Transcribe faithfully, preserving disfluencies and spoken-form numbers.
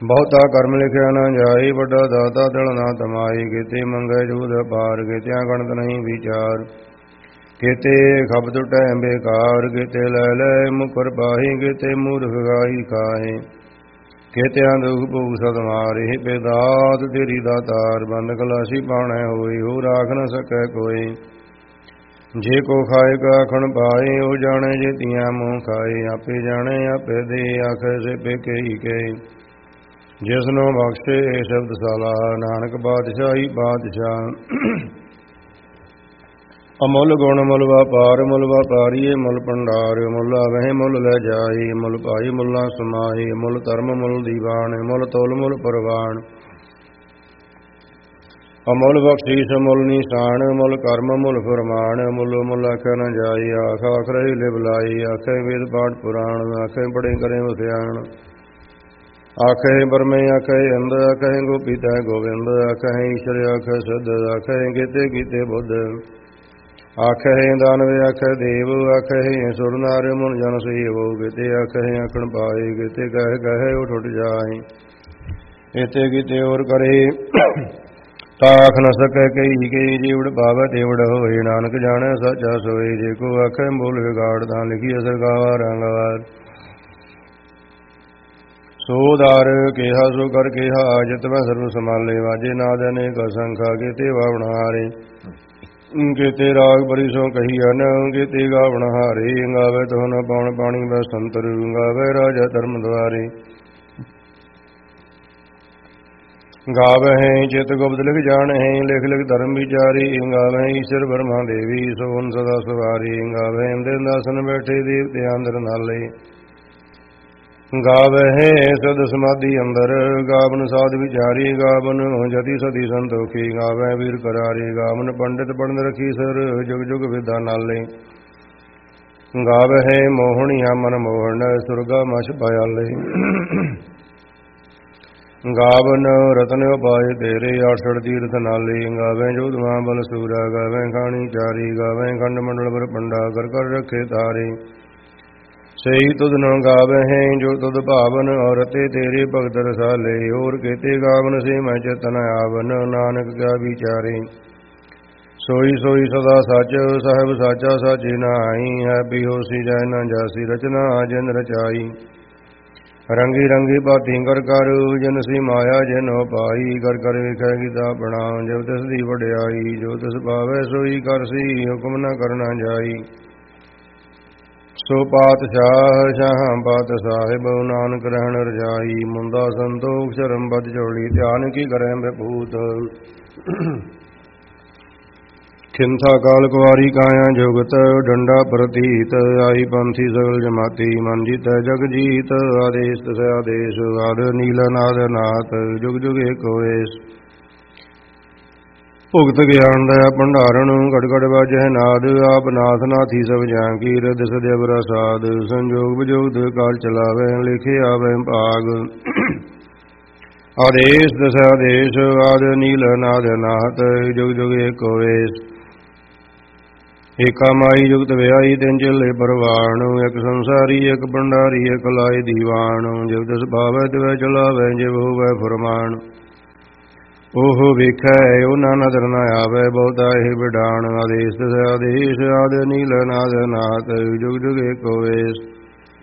ਬਹੁਤਾ ਕਰਮ ਲਿਖਿਆ ਨਾ ਜਾਈ, ਵੱਡਾ ਦਾਤਾ ਦਿਲ ਨਾ ਤਮਾਈ। ਕਿਤੇ ਮੰਗੇ ਜੂਦ ਪਾਰ, ਕਿਤਿਆਂ ਗਣਤ ਨਹੀਂ ਵਿਚਾਰ। ਕਿਤੇ ਖਬ ਟੁਟੈ ਬੇਕਾਰ, ਕਿਤੇ ਲੈ ਲੈ ਮੁਕਰ ਪਾਹੀ। ਕਿਤੇ ਮੂਰਖ ਗਾਈ ਕਾਹੇ, ਕਿਤਿਆਂ ਦੁਖ ਭੂਖ ਸਦ ਮਾਰੇ। ਬੇਦਾਤ ਤੇਰੀ ਦਾਤਾਰ, ਬੰਦ ਖਲਾਸੀ ਪਾਣੈ ਹੋਈ। ਹੋ ਰਾਖ ਨ ਸਕੈ ਕੋਈ, ਜੇ ਕੋ ਖਾਏ ਕਾ ਆਖਣ ਪਾਏ। ਉਹ ਜਾਣੇ ਜੇ ਤੀਆਂ ਮੂੰਹ ਖਾਏ, ਆਪੇ ਜਾਣੇ ਆਪੇ ਦੇ। ਆਖੇ ਸੇ ਪੇਕੇ ਹੀ ਕਹੇ, ਜਿਸਨੂੰ ਬਖਸ਼ੇ ਇਹ ਸ਼ਬਦ ਸਾਲਾ। ਨਾਨਕ ਬਾਦਸ਼ਾਹੀ ਬਾਦਸ਼ਾਹ। ਅਮੁੱਲ ਗੁਣ ਮੁੱਲ ਵਾਪਾਰ, ਮੁੱਲ ਵਾਪਾਰੀਏ ਮੁੱਲ ਭੰਡਾਰ। ਮੁੱਲ ਆਵਹਿ ਮੁੱਲ ਲੈ ਜਾਈ, ਮੁੱਲ ਭਾਈ ਮੁੱਲਾਂ ਸਮਾਈ। ਮੁੱਲ ਧਰਮ ਮੁੱਲ ਦੀਵਾਨ, ਮੁੱਲ ਤੋਲ ਮੁੱਲ ਪਰਵਾਨ। ਅਮੁੱਲ ਬਖਸ਼ੀਸ਼ ਮੁੱਲ ਨਿਸ਼ਾਨ, ਮੁੱਲ ਕਰਮ ਮੁੱਲ ਫਰਮਾਨ। ਮੁੱਲ ਮੁੱਲ ਆਖਿਆ ਨ ਜਾਈ, ਆਖ ਆਖ ਰਹੀ ਲਿਵ ਲਾਈ। ਆਖੇ ਵੇਦ ਪਾਠ ਪੁਰਾਣ, ਆਖੇ ਪੜੇ ਕਰੇ ਉਸਿਆਣ। ਆਖੇ ਬਰਮੇ ਆਖੇ ਅੰਧ, ਆਖੇ ਗੋਪੀ ਤੈ ਗੋਬਿੰਦ। ਆਖੇ ਈਸ਼ਰ ਆਖੇ ਸਿੱਧ, ਆਖੇ ਕੀਤੇ ਕੀਤੇ ਬੁੱਧ। ਆਖੇ ਦਾਨਵੇ ਆਖੇ ਦੇਵ, ਆਖੇ ਸੁਰ ਨਾਰ ਮੁਨ ਜਨ ਸੇਵ। ਕਿਤੇ ਆਖੇ ਆਖਣ ਪਾਏ, ਕਿਤੇ ਕਹਿ ਕਹੇ ਉਹ ਟੁੱਟ ਜਾਏ। ਇਤੇ ਕਿਤੇ ਹੋਰ ਕਰੇ ਤਾ ਆਖ ਨ ਸਕੈ ਕਈ ਕਈ। ਜੀਵੜ ਪਾਵੈ ਤੇਵੜ ਹੋਏ, ਨਾਨਕ ਜਾਣੈ ਸੱਚਾ ਸੋਏ। ਜੇ ਕੋ ਆਖੇ ਬੋਲ ਵਿਗਾੜ, ਤਾਂ ਲਿਖੀ ਅਸਰ ਗਾਵਾ ਰੰਗਵਾਰ। ਸੋ ਦਾਰ ਕਿਹਾ ਸੋ ਕਰ ਕਿਹਾ, ਜਿਤ ਮੈਂ ਸਰਬ ਸੰਭਾਲੇ। ਵਾਜੇ ਨਾਦ ਅਨੇਕ ਅਸੰਖਾ, ਕਿਤੇ ਵਾਵਣ ਹਾਰੇ। ਕਿਤੇ ਰਾਗ ਬਰੀ ਸੋ ਕਹੀਐਨ, ਕਿਤੇ ਗਾਵਣ ਹਾਰੇ। ਗਾਵੇ ਤੋਨ ਪਉਣ ਪਾਣੀ ਬਸੰਤਰ, ਗਾਵੇ ਰਾਜਾ ਧਰਮ ਦੁਆਰੇ। ਗਾਵਹਿ ਚਿਤ ਗੁਪਤ ਲਿਖ ਜਾਣਹਿ, ਲਿਖ ਲਿਖ ਧਰਮ ਵਿਚਾਰੀ। ਗਾਵਹਿ ਈਸ਼ਰ ਬਰਮਾ ਦੇਵੀ, ਸੋਨ ਸਦਾ ਸਵਾਰੀ। ਗਾਵਹਿ ਇੰਦਰ ਦਾਸਨ ਬੈਠੇ, ਦੇਵਤੇ ਅੰਦਰ ਨਾਲੇ। ਗਾਵਹਿ ਸਦ ਸਮਾਧੀ ਅੰਦਰ, ਗਾਵਨ ਸਾਧ ਵਿਚਾਰੀ। ਗਾਵਨ ਜਤੀ ਸਦੀ ਸੰਤੋਖੀ, ਗਾਵਹਿ ਵੀਰ ਕਰਾਰੀ। ਗਾਵਨ ਪੰਡਿਤ ਪੜਨ ਰਖੀ ਸਰ, ਜੁਗ ਜੁਗ ਵਿਦਾ ਨਾਲੇ। ਗਾਵਹਿ ਮੋਹਣੀਆ ਮਨ ਮੋਹਣ, ਸੁਰਗਾ ਮਛ ਪਾਇਆਲੇ। ਗਾਵਨ ਰਤਨ ਉਪਾਏ ਤੇਰੇ, ਆਠੜ ਤੀਰਥ ਨਾਲੇ। ਗਾਵਹਿ ਜੋਧਵਾ ਬਲ ਸੂਰਾ, ਗਾਵਹਿ ਖਾਣੀ ਚਾਰੀ। ਗਾਵਹਿ ਖੰਡ ਮੰਡਲ ਪਰ ਪੰਡਾ, ਕਰ ਕਰ ਰਖੇ ਤਾਰੇ। ਸਹੀ ਤੁਧ ਨ ਗਾਵਹਿ ਜੋ ਤੁਧ ਭਾਵਨ, ਔਰ ਤੇ ਤੇਰੇ ਭਗਤ ਰਸਾਲੇ। ਹੋਰ ਕਿਤੇ ਗਾਵਨ ਸੇ ਮੈਂ ਚੇਤਨ ਆਵਨ, ਨਾਨਕ ਕਿਆ ਵਿਚਾਰੇ। ਸੋਈ ਸੋਈ ਸਦਾ ਸੱਚ, ਸਾਹਿਬ ਸਾਚਾ ਸਾਚੇ ਨਾਈ। ਹੈ ਬਿਹੋਸੀ ਜੈ ਨ ਜਾਸੀ, ਰਚਨਾ ਜਿਨ ਰਚਾਈ। ਰੰਗੀ ਰੰਗੀ ਭਾਤੀ ਕਰ ਕਰ, ਜਿਨ ਸੀ ਮਾਇਆ ਜਿਨ ਪਾਈ। ਕਰ ਕਰ ਵੇਖੈ ਗੀਤਾ ਬਣਾ, ਜਬ ਤਿਸ ਦੀ ਵਡਿਆਈ। ਜੋ ਤਿਸ ਪਾਵੈ ਸੋਈ ਕਰਸੀ, ਹੁਕਮ ਨ ਕਰਨਾ ਜਾਈ। ਸੋ ਪਾਤਸ਼ਾਹ ਸ਼ਾਹਾਂ ਪਾਤ ਸਾਹਿਬ, ਨਾਨਕ ਰਹਿਣ ਰਜਾਈ। ਮੁੰਦਾ ਸੰਤੋਖ ਸ਼ਰਮ ਬਦ ਜੋੜੀ, ਧਿਆਨ ਕੀ ਕਰੈ ਬਭੂਤ। ਖਿੰਥਾ ਕਾਲ ਕੁਵਾਰੀ ਕਾਇਆ ਜੁਗਤ, ਡੰਡਾ ਪ੍ਰਤੀਤ। ਆਈ ਪੰਥੀ ਸਗਲ ਜਮਾਤੀ, ਮਨ ਜੀਤੈ ਜਗ ਜੀਤ। ਆਦੇਸ਼ ਤਸੈ ਆਦੇਸ਼, ਆਦ ਨੀਲ ਨਾਦ ਨਾਥ। ਜੁਗ ਜੁਗ ਏਕ ਹੋਏਸ, ਭੁਗਤ ਗਿਆਨ ਦਇਆ ਭੰਡਾਰਨ। ਘੜ ਘੜ ਵਾਜਹਿ ਨਾਦ, ਆਪ ਨਾਥ ਨਾਥੀ ਸਭ ਜਾਂ ਕੀ। ਰਿਧ ਸਦਿ ਪ੍ਰਸਾਦ, ਸੰਜੋਗ ਵਿਜੋਗ ਕਾਲ ਚਲਾਵੈ। ਲਿਖੇ ਆਵੈ ਭਾਗ, ਆਦੇਸ਼ ਦਸੈ ਆਦੇਸ਼। ਆਦ ਨੀਲ ਨਾਦ ਨਾਥ, ਜੁਗ ਜੁਗ ਏਕ ਹੋਏਸ। ਏਕਾ ਮਾਈ ਜੁਗਤ ਵਿਆਈ, ਤਿੰਨ ਚੇਲੇ ਪਰਵਾਣ। ਇੱਕ ਸੰਸਾਰੀ ਇੱਕ ਭੰਡਾਰੀ, ਇੱਕ ਲਾਏ ਦੀਵਾਨ। ਜਿਵ ਤਿਸ ਭਾਵੈ ਤਿਵੈ ਚਲਾਵੈ, ਜਿਵ ਹੋਵੈ ਫੁਰਮਾਨ। ਉਹ ਵੇਖੈ ਉਹਨਾਂ ਨਦਰ ਨ ਆਵੈ, ਬਹੁਤਾ ਇਹ ਵਿਡਾਣ। ਆਦੇਸ਼ ਤਸੈ ਆਦੇਸ਼, ਆਦ ਨੀਲ ਨਾਦ ਨਾਥ। ਜੁਗ ਜੁਗ ਏਕ ਹੋਏਸ।